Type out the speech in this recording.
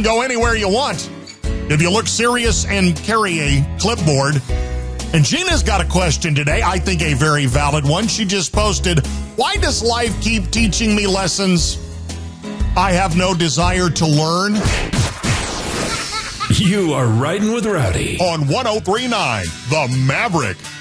go anywhere you want if you look serious and carry a clipboard. And Gina's got a question today, I think a very valid one. She just posted, why does life keep teaching me lessons I have no desire to learn? You are riding with Rowdy On 103.9 The Maverick.